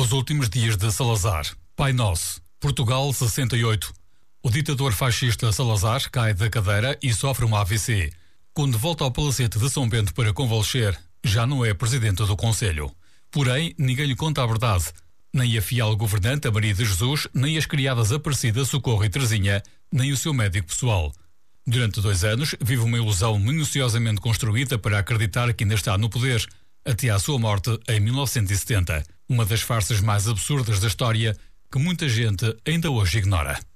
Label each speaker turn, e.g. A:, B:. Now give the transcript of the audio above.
A: Os últimos dias de Salazar. Pai Nosso. Portugal 68. O ditador fascista Salazar cai da cadeira e sofre um AVC. Quando volta ao palacete de São Bento para convalescer, já não é presidente do Conselho. Porém, ninguém lhe conta a verdade. Nem a fiel governante a Maria de Jesus, nem as criadas Aparecida, Socorro e Teresinha, nem o seu médico pessoal. Durante 2 anos, vive uma ilusão minuciosamente construída para acreditar que ainda está no poder, até à sua morte em 1970. Uma das farsas mais absurdas da história que muita gente ainda hoje ignora.